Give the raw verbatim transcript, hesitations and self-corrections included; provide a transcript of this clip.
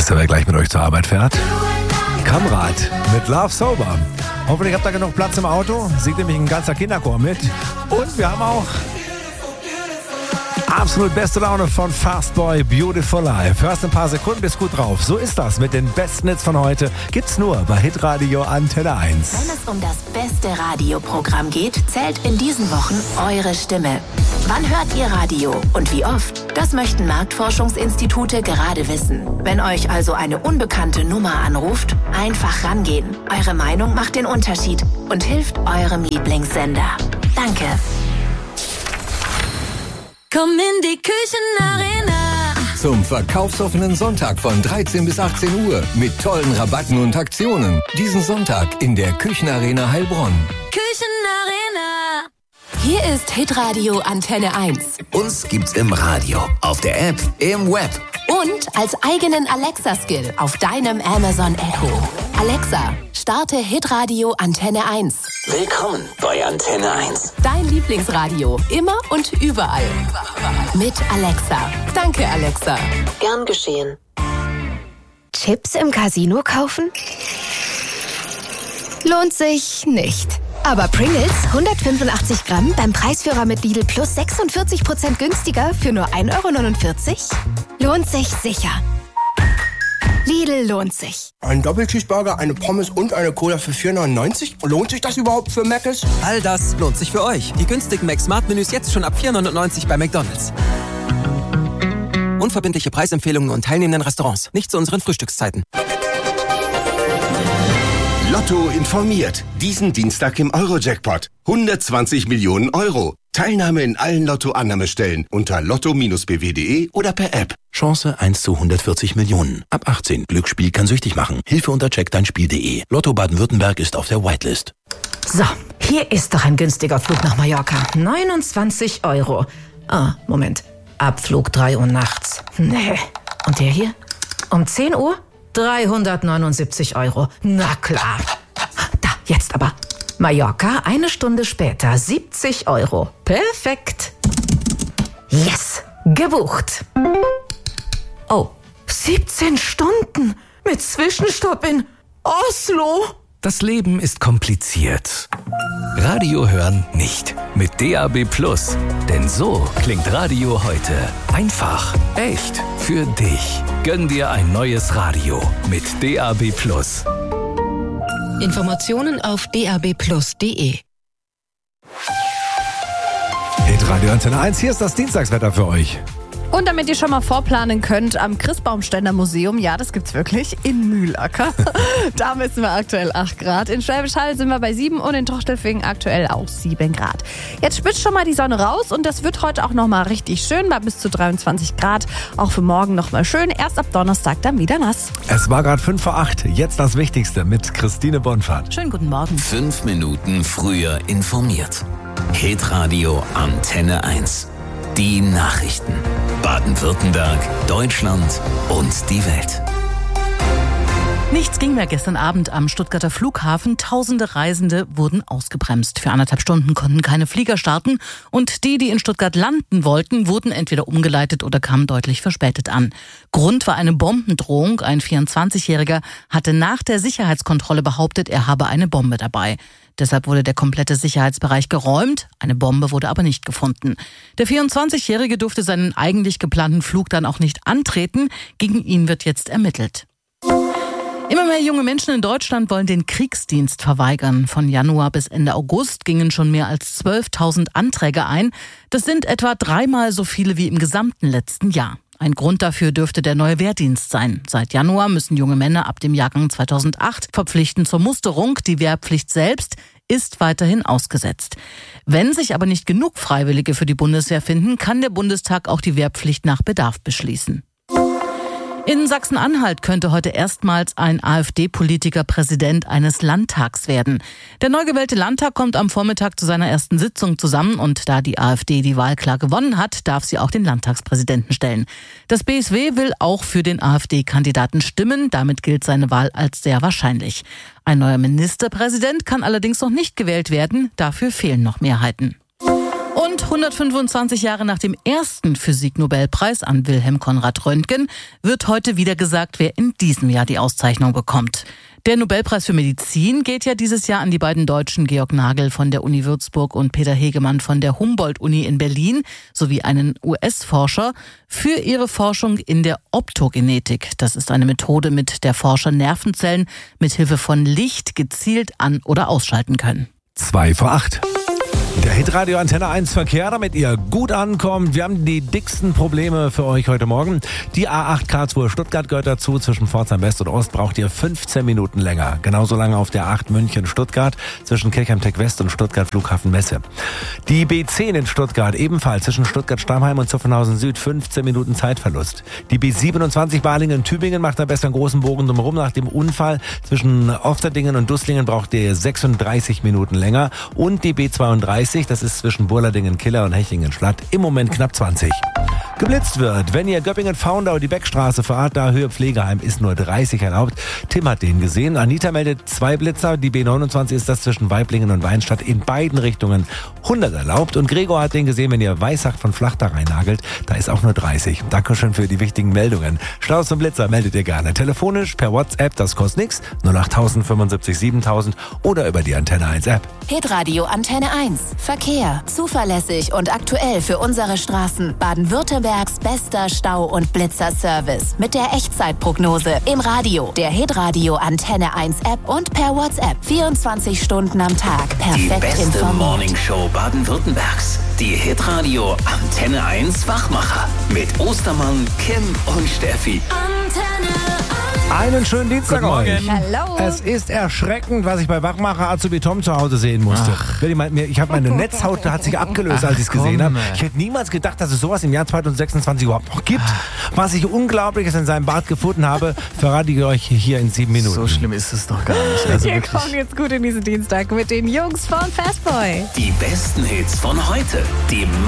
Wisst ihr, wer gleich mit euch zur Arbeit fährt? Kamrat mit Love Sober. Hoffentlich habt ihr genug Platz im Auto. Singt nämlich ein ganzer Kinderchor mit. Und wir haben auch absolut beste Laune von Fastboy, Beautiful Life. Hörst ein paar Sekunden, bist gut drauf. So ist das mit den besten Hits von heute. Gibt's nur bei Hitradio Antenne eins. Wenn es um das beste Radioprogramm geht, zählt in diesen Wochen eure Stimme. Wann hört ihr Radio und wie oft? Das möchten Marktforschungsinstitute gerade wissen. Wenn euch also eine unbekannte Nummer anruft, einfach rangehen. Eure Meinung macht den Unterschied und hilft eurem Lieblingssender. Danke. Komm in die Küchenarena. Zum verkaufsoffenen Sonntag von dreizehn bis achtzehn Uhr mit tollen Rabatten und Aktionen. Diesen Sonntag in der Küchenarena Heilbronn. Küchenarena. Hier ist Hitradio Antenne eins. Uns gibt's im Radio, auf der App, im Web. Und als eigenen Alexa-Skill auf deinem Amazon Echo. Alexa, starte Hitradio Antenne eins. Willkommen bei Antenne eins. Dein Lieblingsradio, immer und überall. Mit Alexa. Danke, Alexa. Gern geschehen. Chips im Casino kaufen? Lohnt sich nicht. Aber Pringles hundertfünfundachtzig Gramm beim Preisführer mit Lidl Plus sechsundvierzig Prozent günstiger für nur ein Euro neunundvierzig? Lohnt sich sicher. Lidl lohnt sich. Ein Doppelcheeseburger, eine Pommes und eine Cola für vier neunundneunzig? Lohnt sich das überhaupt für Mc's? All das lohnt sich für euch. Die günstigen Mac-Smart-Menüs jetzt schon ab vier neunundneunzig bei McDonald's. Unverbindliche Preisempfehlungen und teilnehmenden Restaurants. Nicht zu unseren Frühstückszeiten. Lotto informiert. Diesen Dienstag im Euro-Jackpot. hundertzwanzig Millionen Euro. Teilnahme in allen Lotto-Annahmestellen unter lotto b w punkt de oder per App. Chance eins zu hundertvierzig Millionen. Ab achtzehn. Glücksspiel kann süchtig machen. Hilfe unter check dein spiel punkt de. Lotto Baden-Württemberg ist auf der Whitelist. So, hier ist doch ein günstiger Flug nach Mallorca. neunundzwanzig Euro. Ah, Moment. Abflug drei Uhr nachts. Nee. Und der hier? Um zehn Uhr? dreihundertneunundsiebzig Euro. Na klar. Da, jetzt aber. Mallorca, eine Stunde später, siebzig Euro. Perfekt. Yes, gebucht. Oh, siebzehn Stunden mit Zwischenstopp in Oslo. Das Leben ist kompliziert. Radio hören nicht. Mit D A B Plus. Denn so klingt Radio heute. Einfach, echt, für dich. Gönn dir ein neues Radio mit D A B Plus. Informationen auf d a b plus punkt de. Hitradio Antenne eins, hier ist das Dienstagswetter für euch. Und damit ihr schon mal vorplanen könnt, am Christbaumständer Museum, ja, das gibt's wirklich, in Mühlacker. Da messen wir aktuell acht Grad. In Schwäbisch Hall sind wir bei sieben und in Tochtelfingen aktuell auch sieben Grad. Jetzt spitzt schon mal die Sonne raus und das wird heute auch nochmal richtig schön, bei bis zu dreiundzwanzig Grad. Auch für morgen nochmal schön, erst ab Donnerstag dann wieder nass. Es war gerade fünf vor acht, jetzt das Wichtigste mit Christine Bonfahrt. Schönen guten Morgen. Fünf Minuten früher informiert. Hitradio Antenne eins. Die Nachrichten. Baden-Württemberg, Deutschland und die Welt. Nichts ging mehr gestern Abend am Stuttgarter Flughafen. Tausende Reisende wurden ausgebremst. Für anderthalb Stunden konnten keine Flieger starten. Und die, die in Stuttgart landen wollten, wurden entweder umgeleitet oder kamen deutlich verspätet an. Grund war eine Bombendrohung. Ein vierundzwanzigjähriger hatte nach der Sicherheitskontrolle behauptet, er habe eine Bombe dabei. Deshalb wurde der komplette Sicherheitsbereich geräumt. Eine Bombe wurde aber nicht gefunden. Der vierundzwanzigjährige durfte seinen eigentlich geplanten Flug dann auch nicht antreten. Gegen ihn wird jetzt ermittelt. Immer mehr junge Menschen in Deutschland wollen den Kriegsdienst verweigern. Von Januar bis Ende August gingen schon mehr als zwölftausend Anträge ein. Das sind etwa dreimal so viele wie im gesamten letzten Jahr. Ein Grund dafür dürfte der neue Wehrdienst sein. Seit Januar müssen junge Männer ab dem Jahrgang zweitausendacht verpflichten zur Musterung. Die Wehrpflicht selbst ist weiterhin ausgesetzt. Wenn sich aber nicht genug Freiwillige für die Bundeswehr finden, kann der Bundestag auch die Wehrpflicht nach Bedarf beschließen. In Sachsen-Anhalt könnte heute erstmals ein AfD-Politiker Präsident eines Landtags werden. Der neu gewählte Landtag kommt am Vormittag zu seiner ersten Sitzung zusammen und da die AfD die Wahl klar gewonnen hat, darf sie auch den Landtagspräsidenten stellen. Das B S W will auch für den AfD-Kandidaten stimmen, damit gilt seine Wahl als sehr wahrscheinlich. Ein neuer Ministerpräsident kann allerdings noch nicht gewählt werden, dafür fehlen noch Mehrheiten. Und Rund hundertfünfundzwanzig Jahre nach dem ersten Physiknobelpreis an Wilhelm Konrad Röntgen wird heute wieder gesagt, wer in diesem Jahr die Auszeichnung bekommt. Der Nobelpreis für Medizin geht ja dieses Jahr an die beiden Deutschen Georg Nagel von der Uni Würzburg und Peter Hegemann von der Humboldt-Uni in Berlin sowie einen U S-Forscher für ihre Forschung in der Optogenetik. Das ist eine Methode, mit der Forscher Nervenzellen mit Hilfe von Licht gezielt an- oder ausschalten können. Zwei vor acht. Der Hitradio Antenne eins Verkehr, damit ihr gut ankommt. Wir haben die dicksten Probleme für euch heute Morgen. Die A acht Karlsruhe Stuttgart gehört dazu. Zwischen Pforzheim West und Ost braucht ihr fünfzehn Minuten länger. Genauso lange auf der A acht München Stuttgart zwischen Kirchheim-Tech West und Stuttgart Flughafen Messe. Die B zehn in Stuttgart ebenfalls zwischen Stuttgart-Stammheim und Zuffenhausen Süd fünfzehn Minuten Zeitverlust. Die B siebenundzwanzig Balingen-Tübingen macht am besten einen großen Bogen drumherum. Nach dem Unfall zwischen Ofterdingen und Dusslingen braucht ihr sechsunddreißig Minuten länger. Und die B zweiunddreißig, das ist zwischen Burladingen-Killer und Hechingen-Schlatt, im Moment knapp zwanzig. Geblitzt wird, wenn ihr Göppingen-Faundau die Beckstraße fahrt, da Höhe Pflegeheim ist nur dreißig erlaubt. Tim hat den gesehen. Anita meldet zwei Blitzer. Die B neunundzwanzig ist das zwischen Weiblingen und Weinstadt in beiden Richtungen hundert erlaubt. Und Gregor hat den gesehen, wenn ihr Weissach von Flach da reinnagelt, da ist auch nur dreißig. Dankeschön für die wichtigen Meldungen. Staus und Blitzer meldet ihr gerne. Telefonisch, per WhatsApp, das kostet nichts. null acht fünfundsiebzig siebentausend oder über die Antenne eins App. Hitradio Antenne eins. Verkehr. Zuverlässig und aktuell für unsere Straßen. Baden-Württembergs bester Stau- und Blitzer-Service. Mit der Echtzeitprognose. Im Radio, der Hitradio Antenne eins App und per WhatsApp. vierundzwanzig Stunden am Tag. Perfekt Die beste informiert. Morningshow Baden-Württembergs. Die Hitradio Antenne eins Wachmacher. Mit Ostermann, Kim und Steffi. Einen schönen Dienstag Guten Morgen. euch. Hallo. Es ist erschreckend, was ich bei Wachmacher Azubi Tom zu Hause sehen musste. Ich habe meine Netzhaut, da hat sich abgelöst, als ich es gesehen habe. Ich hätte niemals gedacht, dass es sowas im Jahr zweitausendsechsundzwanzig überhaupt noch gibt. Was ich Unglaubliches in seinem Bad gefunden habe, verrate ich euch hier in sieben Minuten. So schlimm ist es doch gar nicht. Also Wir wirklich. kommen jetzt gut in diesen Dienstag mit den Jungs von Fastboy. Die besten Hits von heute. Die